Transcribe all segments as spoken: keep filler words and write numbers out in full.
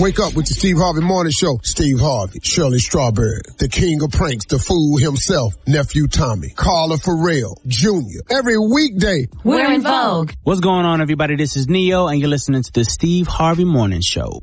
Wake up with the Steve Harvey Morning Show. Steve Harvey, Shirley Strawberry, the king of pranks, the fool himself, Nephew Tommy, Carla Farrell, Junior Every weekday. We're in vogue. What's going on, everybody? This is Neo, and you're listening to the Steve Harvey Morning Show.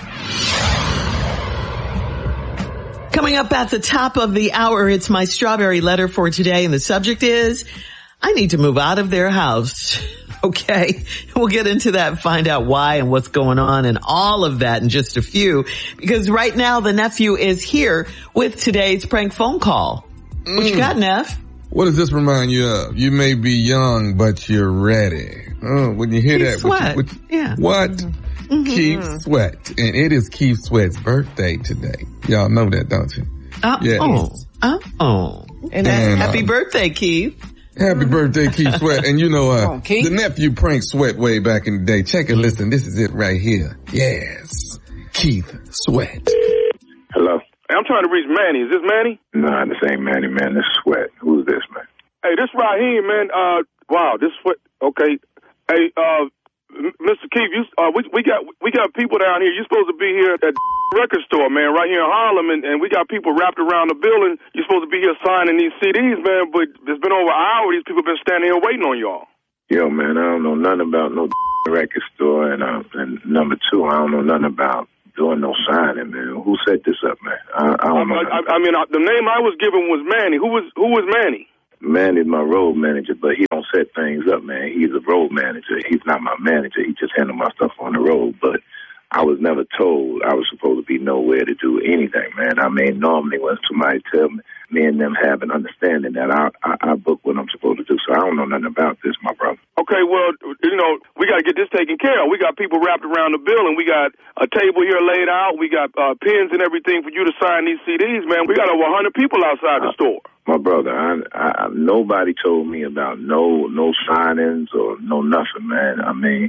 Coming up at the top of the hour, it's my strawberry letter for today, and the subject is, I need to move out of their house. Okay, we'll get into that and find out why and what's going on and all of that in just a few, because right now the nephew is here with today's prank phone call. Mm. What you got, Neff? What does this remind you of? You may be young, but you're ready. Oh, when you hear Keith that, Sweat. what, you, what, yeah. what? Mm-hmm. Keith Sweat, and it is Keith Sweat's birthday today. Y'all know that, don't you? Uh yes. oh, uh oh, and, and happy uh, birthday, Keith. Happy birthday, Keith Sweat. And you know, uh, on, Keith. the nephew pranked Sweat way back in the day. Check it, listen, this is it right here. Yes, Keith Sweat. Hello? Hey, I'm trying to reach Manny. Is this Manny? Nah, this ain't Manny, man. This is Sweat. Who's this, man? Hey, this Raheem, man. Uh, wow, this Sweat. Okay. Hey, uh, Mister Keith, you, uh, we, we got, we got people down here. You're supposed to be here at the record store, man, right here in Harlem, and, and we got people wrapped around the building. You're supposed to be here signing these C Ds, man, but it's been over an hour. These people been standing here waiting on y'all. Yo, man, I don't know nothing about no record store, and, uh, and number two, I don't know nothing about doing no signing, man. Who set this up, man? I, I don't Um, know. I, I mean, I, the name I was given was Manny. Who was, who was Manny? Manny's my road manager, but he don't set things up, man. He's a road manager. He's not my manager. He just handles my stuff on the road. But I was never told I was supposed to be nowhere to do anything, man. I mean, normally when somebody tell me, me and them have an understanding that I, I, I book what I'm supposed to do. So I don't know nothing about this, my brother. Okay, well, you know, we got to get this taken care of. We got people wrapped around the building. We got a table here laid out. We got uh, pens and everything for you to sign these C Ds, man. We got over one hundred people outside the uh, store. My brother, I, I, nobody told me about no no signings or no nothing, man. I mean,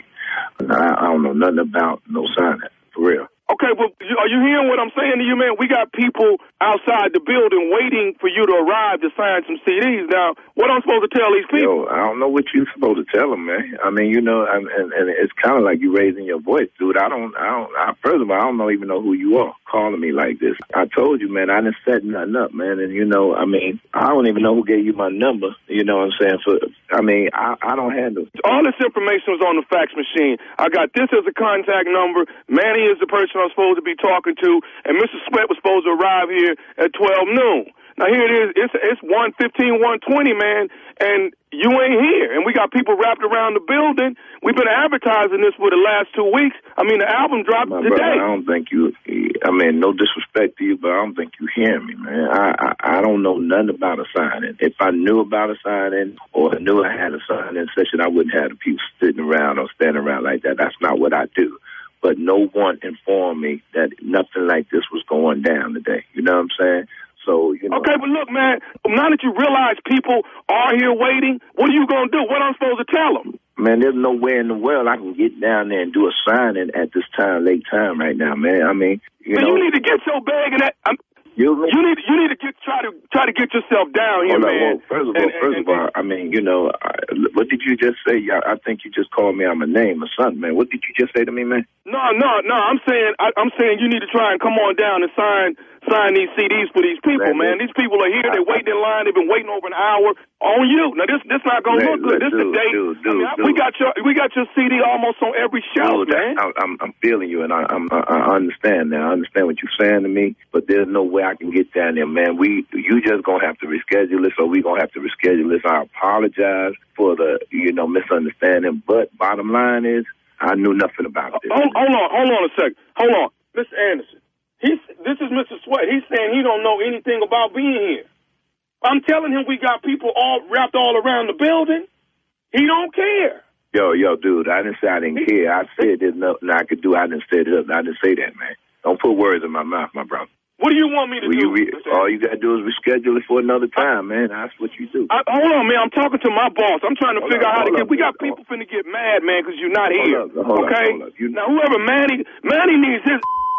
I, I don't know nothing about no signing, for real. Okay, well, are you hearing what I'm saying to you, man? We got people outside the building waiting for you to arrive to sign some C Ds. Now, what I'm supposed to tell these people? Yo, I don't know what you're supposed to tell them, man. I mean, you know, and, and, and it's kind of like you raising your voice, dude. I don't, I don't, I, first of all, I don't know, even know who you are calling me like this. I told you, man, I didn't set nothing up, man. And, you know, I mean, I don't even know who gave you my number, you know what I'm saying? For, I mean, I, I don't handle. All this information was on the fax machine. I got this as a contact number. Manny is the person I'm supposed to be talking to, and Mister Sweat was supposed to arrive here at twelve noon. Now here it is. It's it's one fifteen, one twenty, man, and you ain't here. And we got people wrapped around the building. We've been advertising this for the last two weeks. I mean, the album dropped My today. brother, I don't think you. I mean, no disrespect to you, but I don't think you hear me, man. I, I I don't know nothing about a signing. If I knew about a signing or I knew I had a signing session, I wouldn't have the people sitting around or standing around like that. That's not what I do. But no one informed me that nothing like this was going down today. You know what I'm saying? So, you know. Okay, but look, man, now that you realize people are here waiting, what are you going to do? What am I supposed to tell them? Man, there's no way in the world I can get down there and do a signing at this time, late time right now, man. I mean, you man, know. You need to get your bag and that. I'm, You, you need you need to get try to try to get yourself down here, Hold man. On, well, first of all, and, first and, of all, I mean, you know, I, what did you just say? I, I think you just called me out my name or something, man. What did you just say to me, man? No, no, no. I'm saying I, I'm saying you need to try and come on down and sign sign these C Ds for these people, man. man. These people are here. They're waiting in line. They've been waiting over an hour on you. Now this this not gonna man, look good. This is the date. Dude, dude, I mean, dude. we got your we got your C D almost on every shelf, dude, man. I, I'm I'm feeling you, and I I'm, I understand now. I understand what you're saying to me, but there's no way I can get down there, man. We you just gonna have to reschedule this, or we gonna have to reschedule this. I apologize for the you know misunderstanding, but bottom line is I knew nothing about this. Hold, hold on, hold on a second. Hold on, Mister Anderson. He's this is Mister Sweat. He's saying he don't know anything about being here. I'm telling him we got people all wrapped all around the building. He don't care. Yo, yo, dude, I didn't say I didn't care. I said there's nothing I could do. I didn't set it up. I didn't say that, man. Don't put words in my mouth, my brother. What do you want me to Will do? You re- all you got to do is reschedule it for another time, man. That's what you do. I, hold on, man. I'm talking to my boss. I'm trying to hold figure up, out how to get. Up, we got hold people up. finna get mad, man, because you're not here. Hold up, hold okay? up, hold up. You... Now, whoever Manny, Manny needs his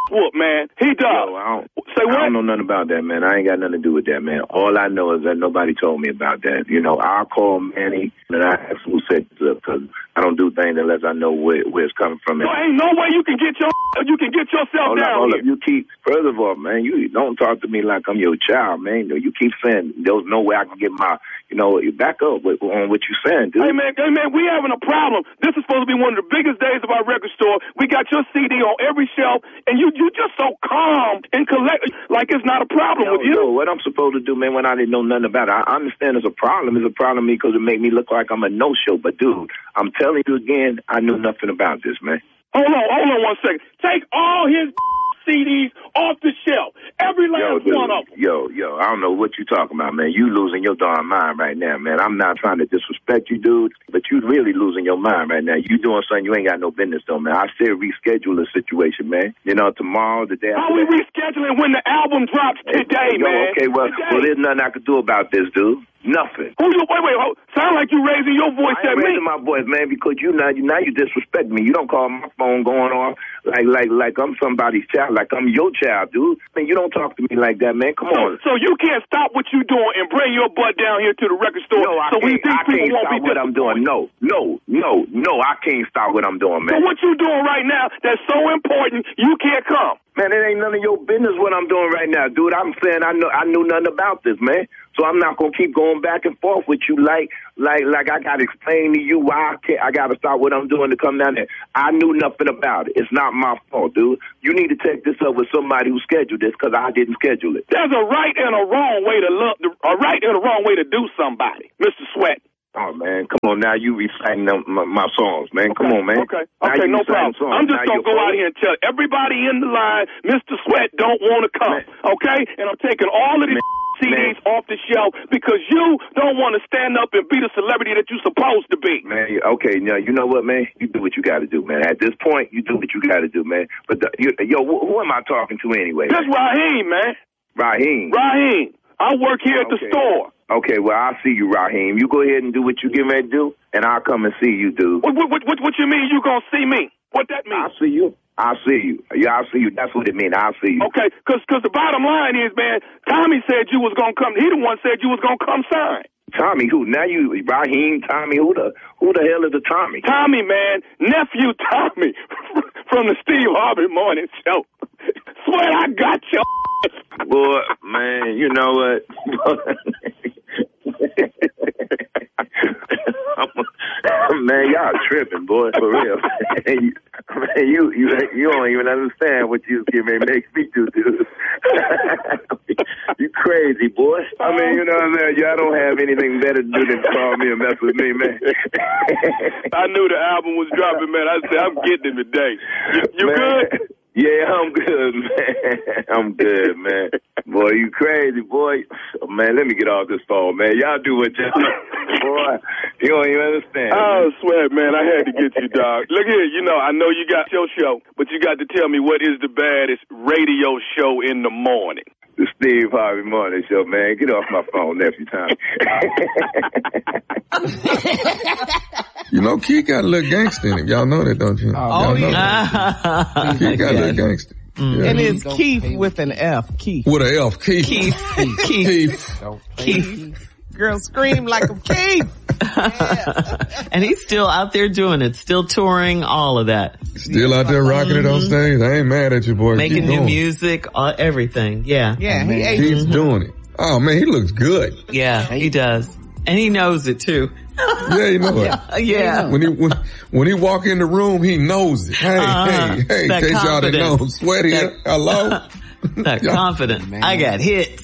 whoop, man. He does. Yo, I don't, Say what? I don't know nothing about that, man. I ain't got nothing to do with that, man. All I know is that nobody told me about that. You know, I'll call Manny and I ask who set this up because I don't do things unless I know where, where it's coming from. So ain't no way you can get your you can get yourself hold down up, hold here. up. You keep, first of all, man, you don't talk to me like I'm your child, man. You keep saying there's no way I can get my, you know, back up with, on what you're saying, dude. Hey, man, hey, man, we having a problem. This is supposed to be one of the biggest days of our record store. We got your C D on every shelf, and you you just so calm and collect, like it's not a problem Yo, with you. yo, what I'm supposed to do, man, when I didn't know nothing about it, I understand it's a problem. It's a problem to me because it make me look like I'm a no-show. But, dude, I'm telling you again, I knew nothing about this, man. Hold on, hold on one second. Take all his C Ds off the shelf. Every Yo, last dude, one of them. yo, yo, I don't know what you talking about, man. You losing your darn mind right now, man. I'm not trying to disrespect you, dude, but you really losing your mind right now. You doing something you ain't got no business doing, man. I said reschedule the situation, man. You know, tomorrow, the day after. How we rescheduling when the album drops today, yo, man? okay, well, today. well, there's nothing I could do about this, dude. Nothing. Who you, wait, wait, hold, sound like you raising your voice I at ain't me. raising my voice, man, because you now, you now you disrespect me. You don't call my phone going off like like like I'm somebody's child, like I'm your child, dude. I mean, you don't talk to me like that, man. Come on. So, so you can't stop what you doing and bring your butt down here to the record store. No, I so we can't, these I people can't won't stop be what I'm doing. No, no, no, no, I can't stop what I'm doing, So man. what you doing right now that's so important you can't come? Man, it ain't none of your business what I'm doing right now, dude. I'm saying I know I knew nothing about this, man. So I'm not gonna keep going back and forth with you like like like I gotta explain to you why I can't, I gotta stop what I'm doing to come down there. I knew nothing about it. It's not my fault, dude. You need to take this up with somebody who scheduled this because I didn't schedule it. There's a right and a wrong way to look, a right and a wrong way to do somebody, Mister Sweat. Oh, man, come on now. You reciting them, my, my songs, man. Come on, man. Okay, Now okay, you no reciting problem. songs. I'm just Now going to you're go out full. here and tell everybody in the line, Mister Sweat don't want to come, Man. okay? And I'm taking all of these C Ds Man. off the shelf because you don't want to stand up and be the celebrity that you're supposed to be. Man, okay, now, you know what, man? You do what you got to do, man. At this point, you do what you got to do, man. But, the, you, yo, who, who am I talking to anyway? That's Raheem, man. Raheem. Raheem. I work here at the Okay. store. Okay, well, I'll see you, Raheem. You go ahead and do what you get ready to do, and I'll come and see you, dude. What, what, what, what you mean you going to see me? What that mean? I'll see you. I'll see you. Yeah, I'll see you. That's what it means. I'll see you. Okay, because cause the bottom line is, man, Tommy said you was going to come. He the one said you was going to come sign. Tommy who? Now you, Raheem, Tommy, who the who the hell is the Tommy? Tommy, man, nephew Tommy from the Steve Harvey Morning Show. Swear I got you. Boy, man, you know what? Man, y'all tripping, boy, for real. Man, you you you don't even understand what you give me makes me do, dude. You crazy, boy. I mean, you know what I'm saying? Y'all don't have anything better to do than call me and mess with me, man. I knew the album was dropping, man. I said, I'm getting him today. You, you Man. good? Yeah, I'm good, man. I'm good, man. Boy, you crazy, boy. Oh, man, let me get off this phone, man. Y'all do what y'all boy, you don't even understand. I swear, man, I had to get you, dog. Look here, you know, I know you got your show, but you got to tell me what is the baddest radio show in the morning. The Steve Harvey Morning Show, man. Get off my phone, nephew Tommy. You know, Keith got a little gangster in him. Y'all know that, don't you? Oh, Y'all know Ah. that. Keith got a little gangster. Yeah. And it's Keith with an F. Keith. With an F. Keith. Keith. Keith. Keith. Keith. Girl, scream like a Keith. And he's still out there doing it, still touring, all of that. Still out there rocking it on stage. I ain't mad at you, boy. Making Keep new going. music, uh, everything. Yeah. Yeah, he ate Keeps doing it. Oh, man, he looks good. Yeah, he does. And he knows it too. Yeah, you know it. Uh, yeah. When he when, when he walk in the room, he knows it. Hey, Uh-huh. hey, hey, in That case y'all didn't know, confidence. Sweaty, That- hello? That Yeah. confident. I got hits.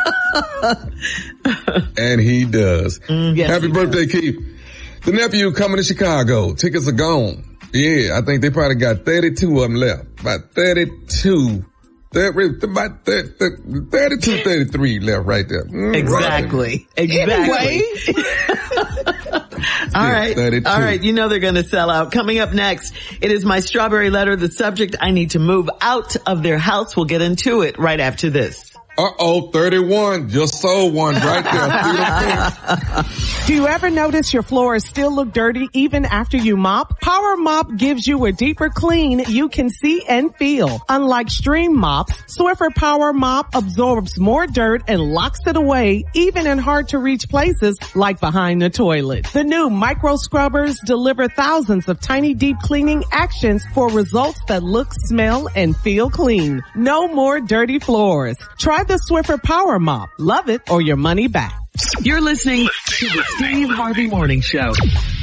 And he does. yes, Happy he birthday, Keith. The nephew coming to Chicago. Tickets are gone. Yeah, I think they probably got thirty-two of them left. About thirty-two. thirty, about thirty, thirty-two, thirty-three left right there. Mm, Exactly. Exactly. Anyway. All right. thirty-two. All right. You know they're going to sell out. Coming up next, it is my strawberry letter. The subject, I need to move out of their house. We'll get into it right after this. Uh-oh, thirty-one. Just sold one right there. Do you ever notice your floors still look dirty even after you mop? Power Mop gives you a deeper clean you can see and feel. Unlike Stream mops, Swiffer Power Mop absorbs more dirt and locks it away even in hard to reach places like behind the toilet. The new micro scrubbers deliver thousands of tiny deep cleaning actions for results that look, smell, and feel clean. No more dirty floors. Try the Swiffer Power Mop. Love it or your money back. You're listening to the Steve Harvey Morning Show.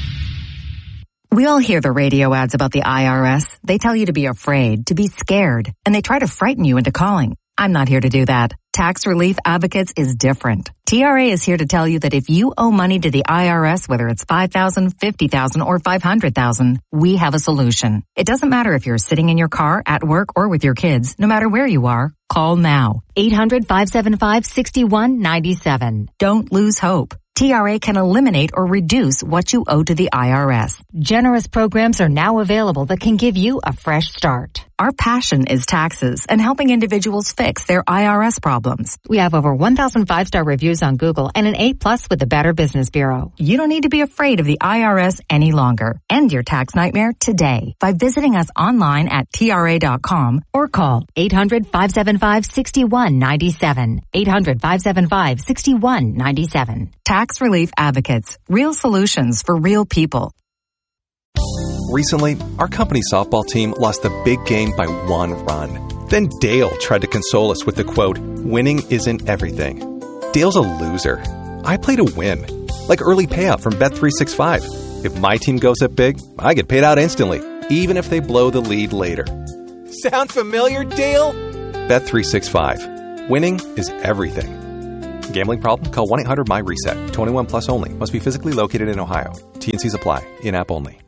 We all hear the radio ads about the I R S. They tell you to be afraid, to be scared, and they try to frighten you into calling. I'm not here to do that. Tax Relief Advocates is different. T R A is here to tell you that if you owe money to the I R S, whether it's five thousand dollars, fifty thousand dollars, or five hundred thousand dollars, we have a solution. It doesn't matter if you're sitting in your car, at work, or with your kids. No matter where you are, call now. eight hundred, five seven five, six one nine seven. Don't lose hope. T R A can eliminate or reduce what you owe to the I R S. Generous programs are now available that can give you a fresh start. Our passion is taxes and helping individuals fix their I R S problems. We have over one thousand five-star reviews on Google and an A plus with the Better Business Bureau. You don't need to be afraid of the I R S any longer. End your tax nightmare today by visiting us online at T R A dot com or call eight hundred, five seven five, six one nine seven. eight hundred, five seven five, six one nine seven. Tax Relief Advocates. Real solutions for real people. Recently, our company softball team lost the big game by one run. Then Dale tried to console us with the quote, "Winning isn't everything." Dale's a loser. I play to win. Like early payout from Bet three sixty-five. If my team goes up big, I get paid out instantly, even if they blow the lead later. Sound familiar, Dale? Bet three sixty-five. Winning is everything. Gambling problem? Call one eight hundred M Y reset. twenty-one plus only. Must be physically located in Ohio. T and C's apply. In-app only.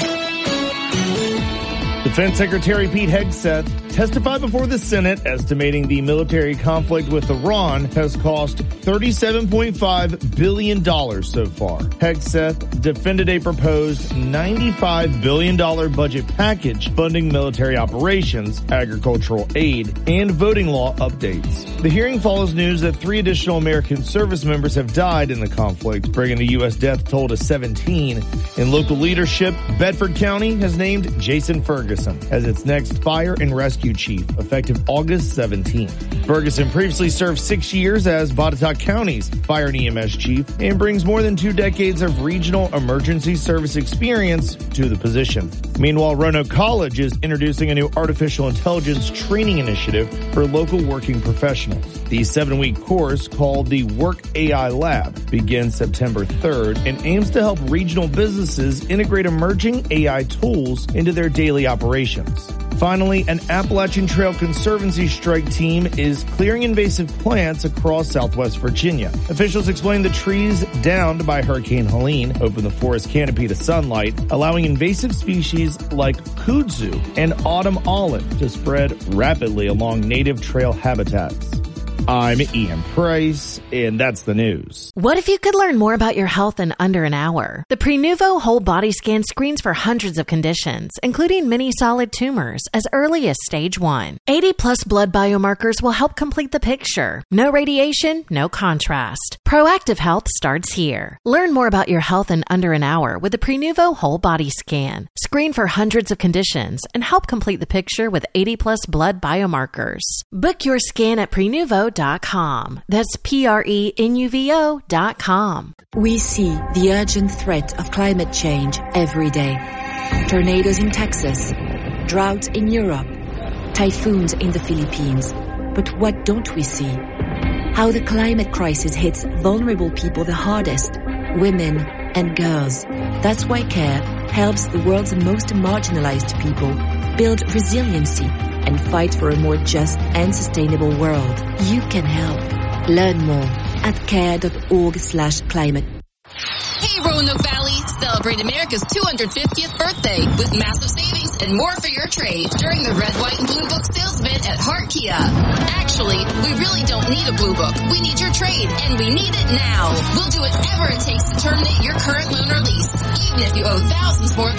Defense Secretary Pete Hegseth testified before the Senate, estimating the military conflict with Iran has cost thirty-seven point five billion dollars so far. Hegseth defended a proposed ninety-five billion dollars budget package funding military operations, agricultural aid, and voting law updates. The hearing follows news that three additional American service members have died in the conflict, bringing the U S death toll to seventeen. In local leadership, Bedford County has named Jason Ferguson as its next fire and rescue chief, effective August seventeenth. Ferguson previously served six years as Botetourt County's fire and E M S chief and brings more than two decades of regional emergency service experience to the position. Meanwhile, Roanoke College is introducing a new artificial intelligence training initiative for local working professionals. The seven-week course, called the Work A I Lab, begins September third and aims to help regional businesses integrate emerging A I tools into their daily operations. Finally, an Appalachian Trail Conservancy strike team is clearing invasive plants across Southwest Virginia. Officials explain the trees downed by Hurricane Helene open the forest canopy to sunlight, allowing invasive species like kudzu and autumn olive to spread rapidly along native trail habitats. I'm Ian Price, and that's the news. What if you could learn more about your health in under an hour? The Prenuvo Whole Body Scan screens for hundreds of conditions, including many solid tumors, as early as stage one. eighty plus blood biomarkers will help complete the picture. No radiation, no contrast. Proactive health starts here. Learn more about your health in under an hour with the Prenuvo Whole Body Scan. Screen for hundreds of conditions and help complete the picture with eighty plus blood biomarkers. Book your scan at Prenuvo dot com. That's P R E N U V O dot com. We see the urgent threat of climate change every day. Tornadoes in Texas, droughts in Europe, typhoons in the Philippines. But what don't we see? How the climate crisis hits vulnerable people the hardest, women and girls. That's why CARE helps the world's most marginalized people build resiliency and fight for a more just and sustainable world. You can help. Learn more at care.org slash climate. Hey Roanoke Valley, celebrate America's two hundred fiftieth birthday with massive savings and more for your trade during the Red, White, and Blue Book sales event at Hart Kia. Actually, we really don't need a Blue Book. We need your trade, and we need it now. We'll do whatever it takes to terminate your current loan or lease, even if you owe thousands more than it's worth.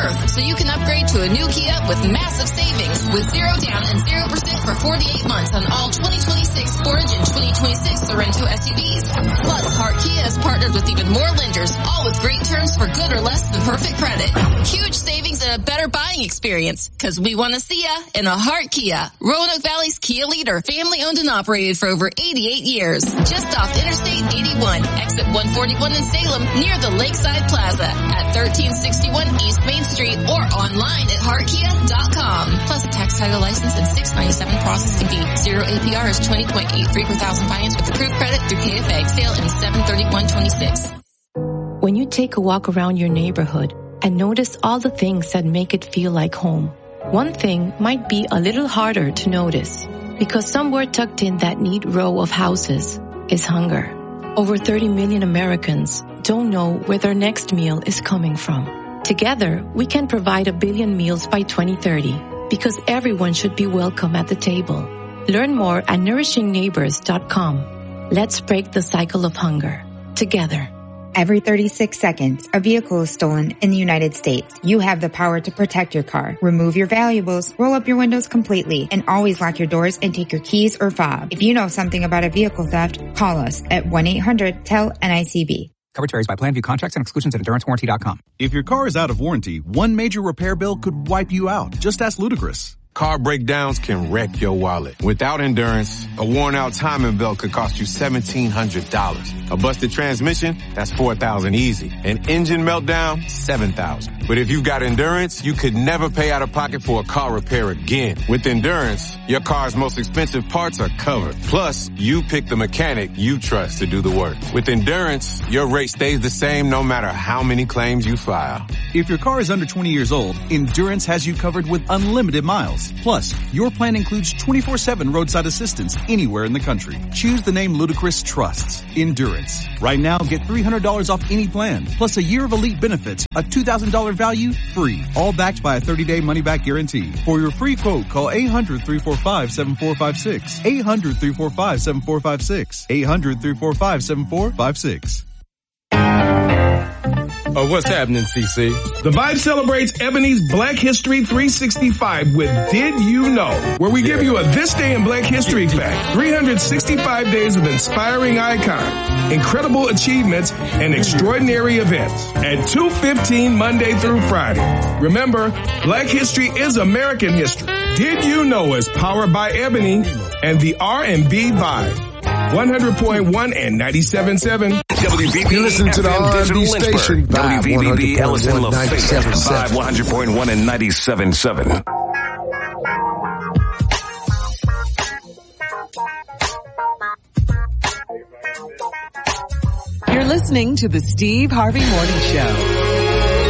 worth, so you can upgrade to a new Kia with massive savings with zero down and zero percent for forty-eight months on all twenty twenty-six Sportage and twenty twenty-six Sorento S U Vs. Plus, Hart Kia has partnered with even more lenders, all with great terms for good or less than perfect credit. Huge savings and a better buying experience, because we want to see ya in a Hart Kia. Roanoke Valley's Kia leader, family owned and operated for over eighty-eight years. Just off Interstate eighty-one, exit one forty-one in Salem, near the Lakeside Plaza at thirteen sixty-one East Main Street or online at hart kia dot com. Plus tax, title, license, and six ninety-seven processing fee. Zero A P R is twenty point eight three per thousand finance with approved credit through K F A. Sale in seven thirty-one twenty-six. When you take a walk around your neighborhood and notice all the things that make it feel like home, one thing might be a little harder to notice, because somewhere tucked in that neat row of houses is hunger. Over thirty million Americans don't know where their next meal is coming from. Together, we can provide a billion meals by twenty thirty, because everyone should be welcome at the table. Learn more at nourishing neighbors dot com. Let's break the cycle of hunger together. Every thirty-six seconds, a vehicle is stolen in the United States. You have the power to protect your car. Remove your valuables, roll up your windows completely, and always lock your doors and take your keys or fob. If you know something about a vehicle theft, call us at one eight hundred T E L N I C B. Coverage varies by plan, view contracts and exclusions at endurance warranty dot com. If your car is out of warranty, one major repair bill could wipe you out. Just ask Ludacris. Car breakdowns can wreck your wallet. Without Endurance, a worn-out timing belt could cost you seventeen hundred dollars. A busted transmission, that's four thousand dollars easy. An engine meltdown, seven thousand dollars. But if you've got Endurance, you could never pay out of pocket for a car repair again. With Endurance, your car's most expensive parts are covered. Plus, you pick the mechanic you trust to do the work. With Endurance, your rate stays the same no matter how many claims you file. If your car is under twenty years old, Endurance has you covered with unlimited miles. Plus, your plan includes twenty-four seven roadside assistance anywhere in the country. Choose the name Ludacris trusts, Endurance. Right now, get three hundred dollars off any plan, plus a year of elite benefits, a two thousand dollars value, free. All backed by a thirty-day money-back guarantee. For your free quote, call eight hundred, three four five, seven four five six. eight hundred, three four five, seven four five six. eight hundred, three four five, seven four five six. Oh, what's happening, C C? The Vibe celebrates Ebony's Black History three sixty-five with Did You Know? Where we give you a This Day in Black History fact. three hundred sixty-five days of inspiring icons, incredible achievements, and extraordinary events. At two fifteen Monday through Friday. Remember, Black History is American history. Did You Know is powered by Ebony and the R and B Vibe. one hundred point one and ninety-seven point seven. W V B you listen to the R and B station. W V B B Ellison LaFayette. Vibe one hundred point one and ninety-seven point seven. You're listening to the Steve Harvey Morning Show.